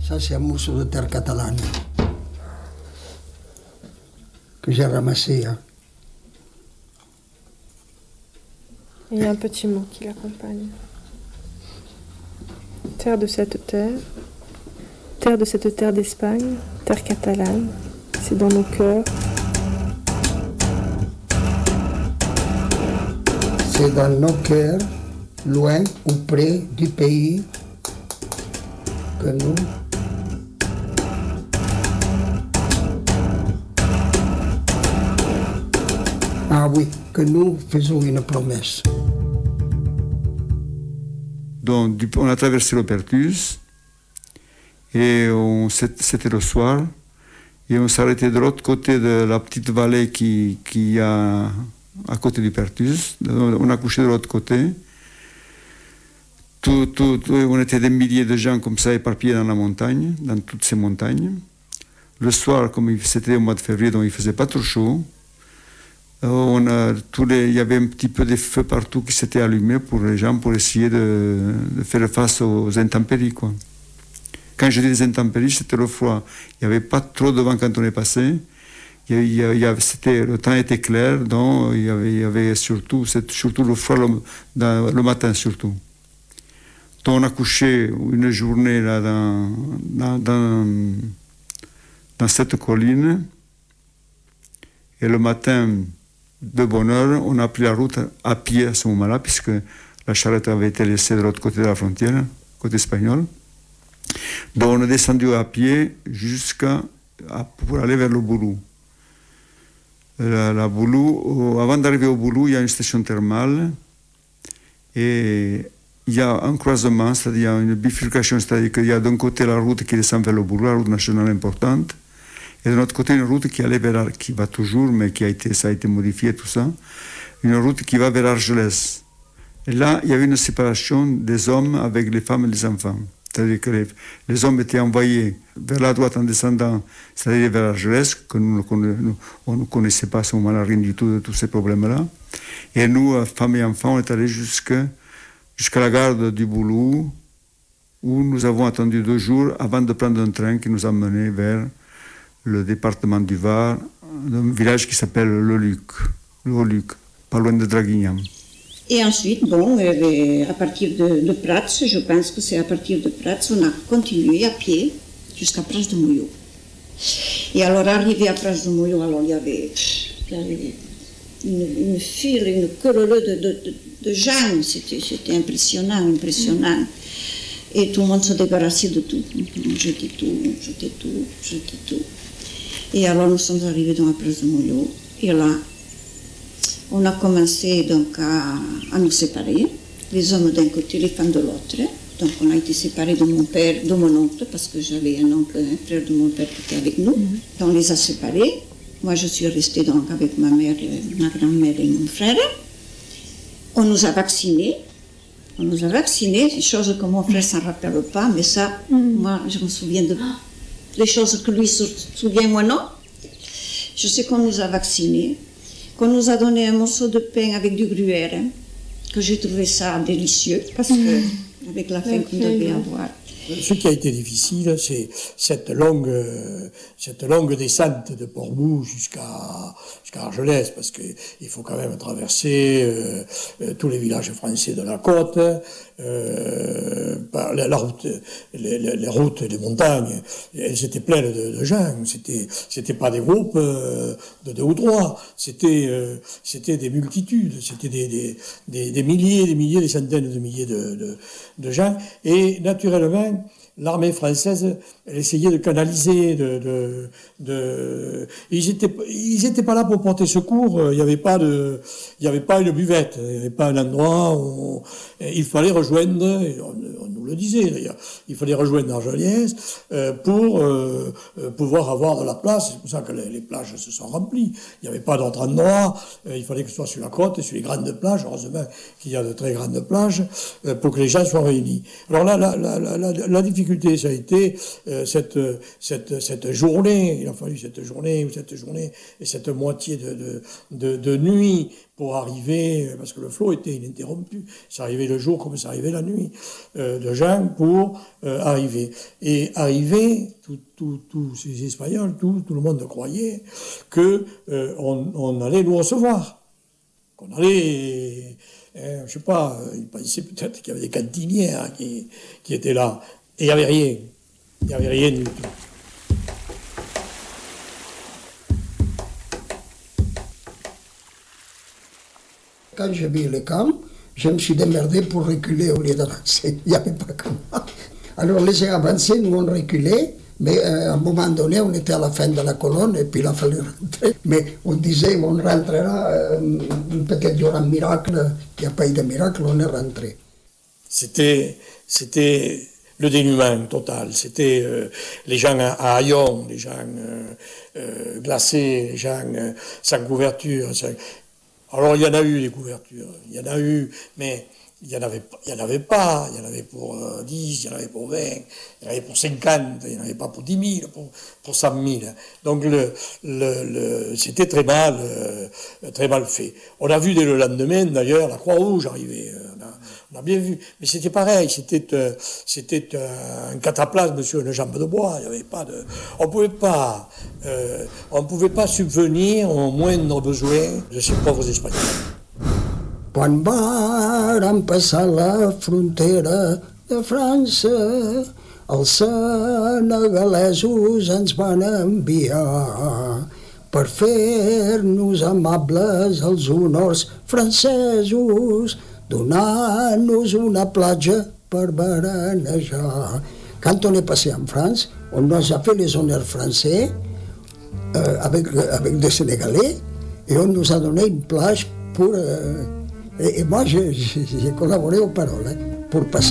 Ça, c'est un morceau de terre catalane que j'ai ramassé. Hein. Il y a un petit mot qui l'accompagne. Terre de cette terre d'Espagne, terre catalane, c'est dans nos cœurs. C'est dans nos cœurs, loin ou près du pays, que nous que nous faisons une promesse. Donc, on a traversé le Perthus et c'était le soir et on s'arrêtait de l'autre côté de la petite vallée qui y a à côté du Perthus. On a couché de l'autre côté. On était des milliers de gens comme ça éparpillés dans la montagne, dans toutes ces montagnes. Le soir, comme c'était au mois de février, donc il ne faisait pas trop chaud. Il y avait un petit peu de feux partout qui s'étaient allumés pour les gens pour essayer de faire face aux intempéries, quoi. Quand je dis les intempéries, c'était le froid. Il n'y avait pas trop de vent quand on est passé. Le temps était clair, donc il y avait surtout le froid le matin surtout. Donc on a couché une journée là dans cette colline et le matin de bonne heure, on a pris la route à pied à ce moment-là, puisque la charrette avait été laissée de l'autre côté de la frontière, côté espagnol. Donc on est descendu à pied pour aller vers le Boulou. Avant d'arriver au Boulou, il y a une station thermale et il y a un croisement, c'est-à-dire il y a une bifurcation, c'est-à-dire qu'il y a d'un côté la route qui descend vers le Boulou, la route nationale importante, et de l'autre côté, une route qui va toujours, mais ça a été modifié, tout ça. Une route qui va vers Argelès. Et là, il y avait une séparation des hommes avec les femmes et les enfants. C'est-à-dire que les hommes étaient envoyés vers la droite en descendant, c'est-à-dire vers Argelès, que on ne connaissait pas à ce moment-là rien du tout de tous ces problèmes-là. Et nous, femmes et enfants, on est allés jusqu'à la gare du Boulou, où nous avons attendu 2 jours avant de prendre un train qui nous a menés vers le département du Var, un village qui s'appelle Le Luc, pas loin de Draguignan. Et ensuite, à partir de Prats, je pense que c'est à partir de Prats, on a continué à pied jusqu'à Prats de Molló. Et alors, arrivé à Prats de Molló, alors il y avait une file, une queue de gens, c'était impressionnant. Et tout le monde se débarrassait de tout. On jetait tout. Et alors nous sommes arrivés dans la place de Molló. Et là, on a commencé donc à nous séparer. Les hommes d'un côté, les femmes de l'autre. Donc on a été séparés de mon père, de mon oncle, parce que j'avais un oncle, un frère de mon père qui était avec nous. On les a séparés. Moi je suis restée donc avec ma mère, ma grand-mère et mon frère. On nous a vaccinés. Chose que mon frère ne s'en rappelle pas, mais ça, moi, je me souviens des choses que lui se souvient, moi non. Je sais qu'on nous a vaccinés, qu'on nous a donné un morceau de pain avec du gruyère, que j'ai trouvé ça délicieux, parce que, avec la faim qu'on devait avoir. Ce qui a été difficile, c'est cette longue descente de Portbou jusqu'à Argelès, parce qu'il faut quand même traverser tous les villages français de la côte, la route, les routes des montagnes, elles étaient pleines de gens. C'était pas des groupes de 2 ou 3, c'était des multitudes, c'était des milliers, des centaines de milliers de gens, et naturellement, l'armée française, elle essayait de canaliser, ils étaient pas là pour porter secours. Il y avait pas une buvette, il n'y avait pas un endroit où il fallait rejoindre. On nous le disait d'ailleurs. Il fallait rejoindre Argelès pour pouvoir avoir de la place. C'est pour ça que les plages se sont remplies. Il n'y avait pas d'autre endroit. Il fallait que ce soit sur la côte et sur les grandes plages. Heureusement qu'il y a de très grandes plages pour que les gens soient réunis. Alors là, la difficulté difficulté, ça a été cette journée. Il a fallu cette journée et cette moitié de nuit pour arriver, parce que le flot était ininterrompu. Ça arrivait le jour comme ça arrivait la nuit, de Jean pour arriver. Et arriver, tous ces Espagnols, tout le monde croyait que on allait nous recevoir, qu'on allait, je sais pas, ils pensaient peut-être qu'il y avait des cantinières qui étaient là. Et il n'y avait rien. Il n'y avait rien du tout. Quand j'ai vu le camp, je me suis démerdé pour reculer au lieu d'avancer. Il n'y avait pas comment. Alors, les avancés, nous on reculait, mais à un moment donné, on était à la fin de la colonne et puis il a fallu rentrer. Mais on disait, on rentrera, peut-être il y aura un miracle, il n'y a pas eu de miracle, on est rentré. C'était le dénuement total. C'était les gens à haillons, les gens glacés, les gens sans couverture. Alors il y en a eu des couvertures, il y en a eu, mais il y en avait pas, il y en avait pour 10, il y en avait pour 20, il y en avait pour 50, il n'y en avait pas pour 10 000, pour 100 000. Donc c'était très mal fait. On a vu dès le lendemain d'ailleurs la Croix-Rouge arriver, on a bien vu, mais c'était pareil, c'était un cataplasme sur une jambe de bois, il y avait pas de, on pouvait pas subvenir aux moindres besoins de ces pauvres Espagnols. Quan vàrem passar la frontera de França, els senegalesos ens van enviar per fer-nos amables als honors francesos, donant-nos una platja per veranejar. Quand on est passé en France, on nous a fait les honneurs français avec des Sénégalais et on nous a donné une plage pour... Et moi, j'ai collaboré aux paroles pour passer